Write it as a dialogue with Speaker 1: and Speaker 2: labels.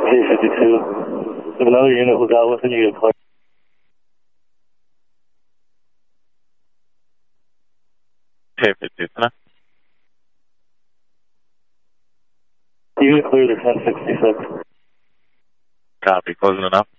Speaker 1: K-52. If another unit was out with it, you get clear.
Speaker 2: K-52,
Speaker 1: Unit clear to 1066.
Speaker 2: copy, closing it up.